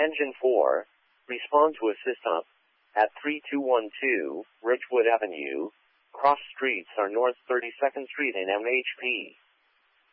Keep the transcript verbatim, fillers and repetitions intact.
Engine four, respond to assist up. At three two one two, Ridgewood Avenue. Cross streets are North thirty-second Street and M H P.